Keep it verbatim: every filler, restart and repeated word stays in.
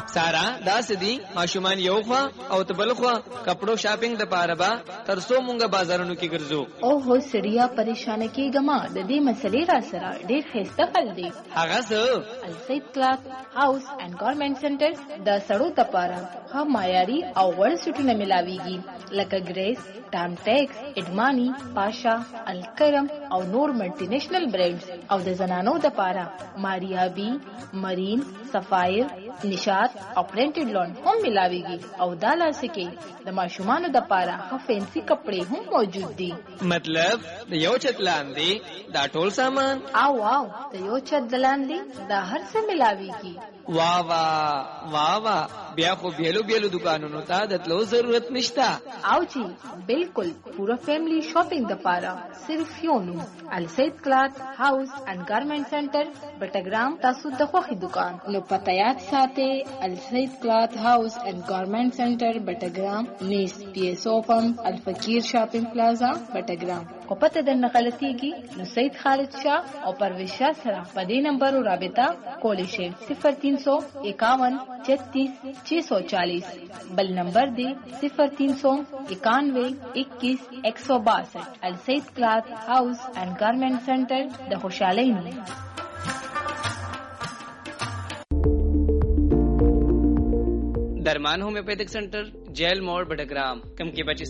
سارا دا سدي ماشومان یو خوا او تبل خوا کپڑو شاپینګ د پاره با ترسو مونږه بازارونو کې ګرځو. او هو سړیا پریشان کېګما د دې مسلې را سره ډېر خسته فل دی. هغه څه السید کلاث هاوس اینڈ گارمنټ سنټر د سړو د پاره ها معیاري او وړ سټونه ملاويږي لکه ګریس، ټام ټیکس، اډمانی، پاشا، الکرم او نور ملټي نېشنل برانډز او د زنانو د پاره ماریابي، مرین، سفایر، نشات او پرنټډ لون هم ملاويږي او دا لاسکه د ماشومانو د پاره ها فینسي کپڑے هم موجود دي. مطلب د یو چت لاندې دا ټول سامان او واو د یو چت لاندې دا هر څه ملاويږي. واہ واہ واہ واہ بیا خو بیلو بیلو دکانونو ته د تلو ضرورت نشتا. او جی بالکل پورا فیملی شاپینګ د پاره صرف یو نوم السید کلاث هاوس اینڈ گارمنټ سنټر بټګرام تاسو د خوخي دکان نو پته یاد ساتئ السید کلاث هاوس اینڈ گارمنټ سنټر بټګرام نیس پی ایس او پمپ الفقیر شاپینګ پلازا بټګرام. کو پته د نقلتيږي نو سید خالد شاه او پرویز شاه سره په دې نمبر رابطه کولی شئ صفر تین سو اکاون چھتیس چھ سو چالیس. بل نمبر دی صفر تین سو اکانوے اکیس ایک سو باسٹھ. السید کلاث ہاؤس اینڈ گارمنٹ سینٹر د خوشحالی نوم. درمان ہومیوپیتھک سینٹر جیل موڑ بٹگرام کم کی بچی